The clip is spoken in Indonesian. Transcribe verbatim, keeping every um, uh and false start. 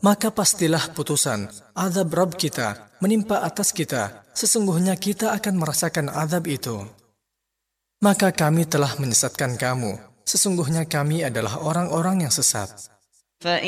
maka pastilah putusan, azab Rabb kita menimpa atas kita. Sesungguhnya kita akan merasakan azab itu. Maka kami telah menyesatkan kamu. Sesungguhnya kami adalah orang-orang yang sesat.